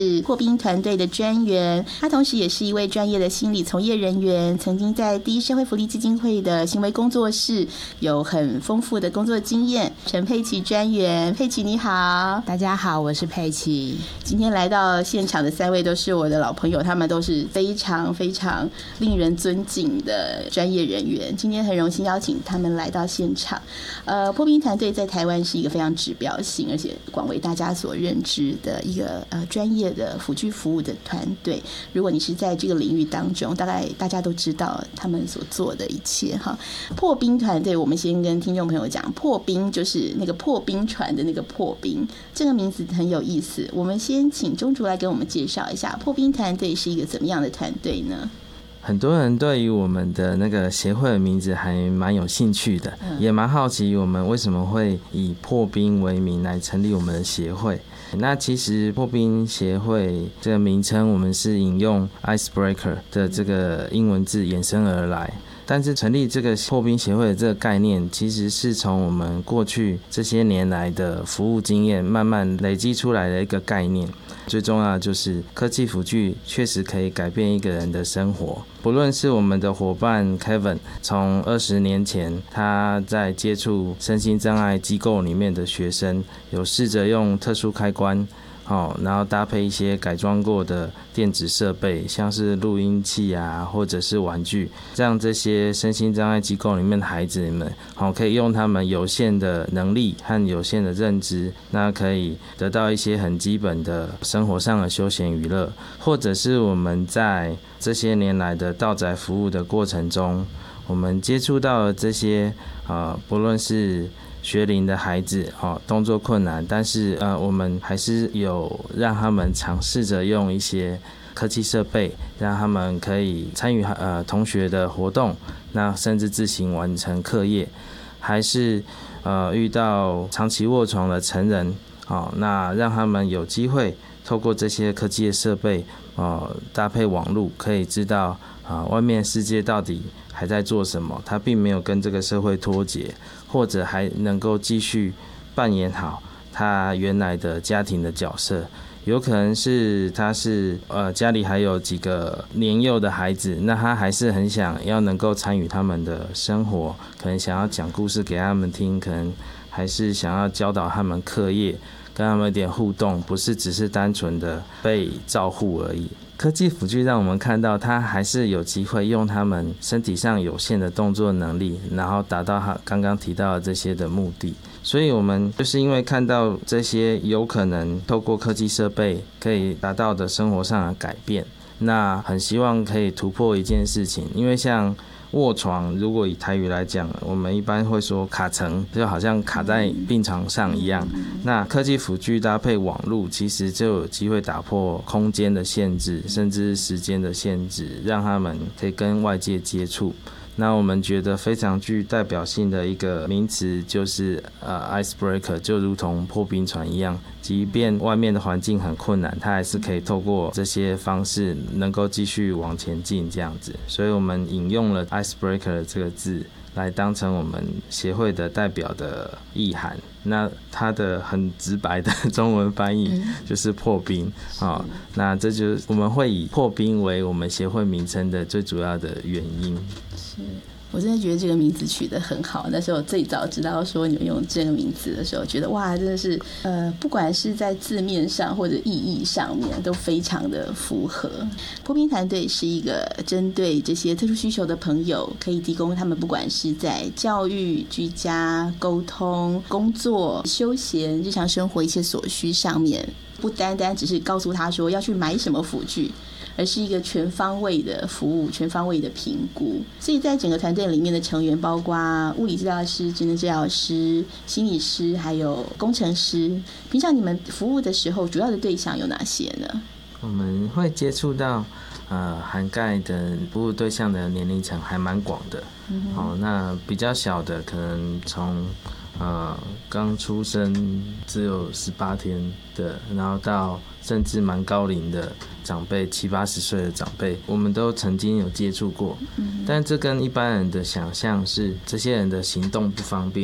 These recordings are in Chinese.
是破冰团队的专员，他同时也是一位专业的心理从业人员，曾经在第一社会福利基金会的行为工作室有很丰富的工作经验。陈佩琪专员，佩琪你好。 大家好，我是佩琪。 今天来到现场的3位都是我的老朋友，他们都是非常非常令人尊敬的专业人员。今天很荣幸邀请他们来到现场。破冰团队在台湾是一个非常指标性而且广为大家所认知的一个专业的辅具服务的团队。如果你是在这个领域当中，大概大家都知道他们所做的一切哈。破冰团队，我们先跟听众朋友讲，破冰就是那个破冰船的那个破冰，这个名字很有意思。我们先请钟竹来给我们介绍一下破冰团队是一个怎么样的团队呢？ 很多人对于我们的那个协会的名字还蛮有兴趣的，也蛮好奇我们为什么会以破冰为名来成立我们的协会。那其实破冰协会这个名称，我们是引用 icebreaker 的这个英文字衍生而来。但是成立这个破冰协会的这个概念，其实是从我们过去这些年来的服务经验慢慢累积出来的一个概念。最重要的就是科技辅具确实可以改变一个人的生活。不论是我们的伙伴 Kevin， 从20年前他在接触身心障碍机构里面的学生，有试着用特殊开关然后搭配一些改装过的电子设备，像是录音器啊，或者是玩具，让这些身心障碍机构里面的孩子们可以用他们有限的能力和有限的认知，那可以得到一些很基本的生活上的休闲娱乐。或者是我们在这些年来的到宅服务的过程中，我们接触到了这些不论是学龄的孩子动作困难，但是我们还是有让他们尝试着用一些科技设备，让他们可以参与同学的活动，那甚至自行完成课业。还是遇到长期卧床的成人，那让他们有机会透过这些科技的设备搭配网络，可以知道外面世界到底还在做什么，他并没有跟这个社会脱节，或者还能够继续扮演好他原来的家庭的角色。有可能是他是家里还有几个年幼的孩子，那他还是很想要能够参与他们的生活，可能想要讲故事给他们听，可能还是想要教导他们课业，跟他们一点互动，不是只是单纯的被照护而已。科技辅具让我们看到他还是有机会用他们身体上有限的动作能力，然后达到他刚刚提到的这些的目的。所以我们就是因为看到这些有可能透过科技设备可以达到的生活上的改变，那很希望可以突破一件事情。因为像卧床，如果以台语来讲，我们一般会说卡层，就好像卡在病床上一样。那科技辅具搭配网络，其实就有机会打破空间的限制，甚至时间的限制，让他们可以跟外界接触。那我们觉得非常具代表性的一个名词就是icebreaker， 就如同破冰船一样，即便外面的环境很困难，它还是可以透过这些方式能够继续往前进这样子。所以我们引用了 icebreaker 这个字来当成我们协会的代表的意涵。那它的很直白的中文翻译就是破冰那这就是我们会以破冰为我们协会名称的最主要的原因。 是，我真的觉得这个名字取得很好。那时候最早知道说你们用这个名字的时候，觉得哇，真的是不管是在字面上或者意义上面都非常的符合。破冰团队是一个针对这些特殊需求的朋友，可以提供他们不管是在教育、居家、沟通、工作、休闲、日常生活一切所需上面，不单单只是告诉他说要去买什么辅具，而是一个全方位的服务，全方位的评估。所以在整个团队里面的成员包括物理治疗师、职能治疗师、心理师还有工程师。平常你们服务的时候主要的对象有哪些呢？ 我们会接触到涵盖的服务对象的年龄层还蛮广的那比较小的可能从刚出生只有18天的，然后到甚至蛮高龄的长辈，70-80岁的长辈，我们都曾经有接触过但这跟一般人的想象是这些人的行动不方便，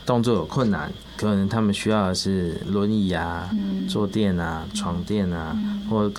动作有困难，可能他们需要的是轮椅啊、坐垫啊、床垫啊，或